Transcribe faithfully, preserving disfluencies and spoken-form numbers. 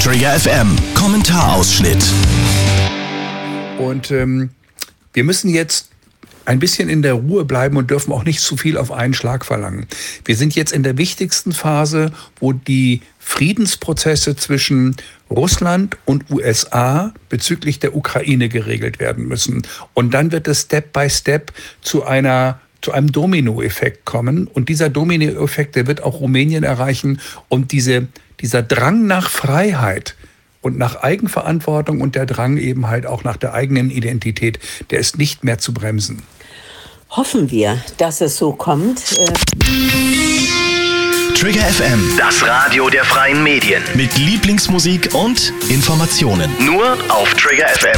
Trigger F M, Kommentarausschnitt. Und ähm, wir müssen jetzt ein bisschen in der Ruhe bleiben und dürfen auch nicht zu viel auf einen Schlag verlangen. Wir sind jetzt in der wichtigsten Phase, wo die Friedensprozesse zwischen Russland und U S A bezüglich der Ukraine geregelt werden müssen. Und dann wird es Step by Step zu einer zu einem Dominoeffekt kommen. Und dieser Dominoeffekt, der wird auch Rumänien erreichen. Und diese, dieser Drang nach Freiheit und nach Eigenverantwortung und der Drang eben halt auch nach der eigenen Identität, der ist nicht mehr zu bremsen. Hoffen wir, dass es so kommt. Trigger F M, Das Radio der freien Medien. mit Lieblingsmusik und Informationen. Nur auf Trigger F M.